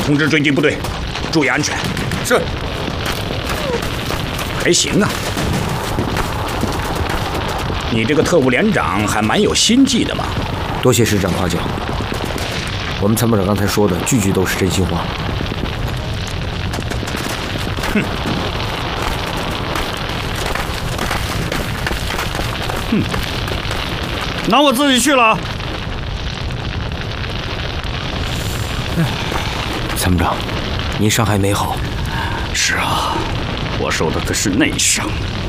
通知追击部队，注意安全。 是。 还行啊，你这个特务连长还蛮有心计的嘛。 多谢师长夸奖。我们参谋长刚才说的句句都是真心话。 哼。哼。 那我自己去了。 参谋长，您伤还没好。 是啊，我受的可是内伤。